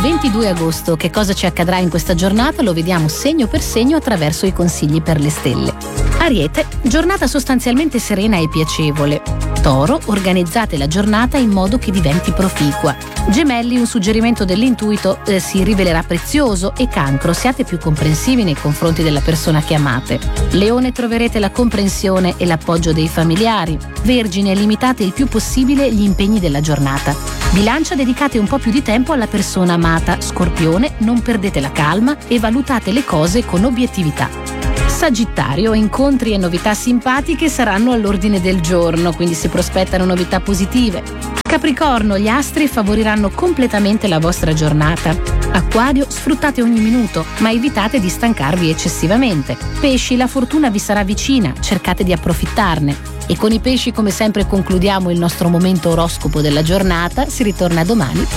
22 agosto. Che cosa ci accadrà in questa giornata lo vediamo segno per segno attraverso i consigli per le stelle. Ariete, giornata sostanzialmente serena e piacevole. Toro, organizzate la giornata in modo che diventi proficua. Gemelli, un suggerimento dell'intuito si rivelerà prezioso. E Cancro, siate più comprensivi nei confronti della persona che amate. Leone, troverete la comprensione e l'appoggio dei familiari. Vergine, limitate il più possibile gli impegni della giornata. Bilancia, dedicate un po' più di tempo alla persona amata. Scorpione, non perdete la calma e valutate le cose con obiettività. Sagittario, incontri e novità simpatiche saranno all'ordine del giorno, quindi si prospettano novità positive. Capricorno, gli astri favoriranno completamente la vostra giornata. Acquario, sfruttate ogni minuto, ma evitate di stancarvi eccessivamente. Pesci, la fortuna vi sarà vicina, cercate di approfittarne. E con i pesci, come sempre, concludiamo il nostro momento oroscopo della giornata. Si ritorna domani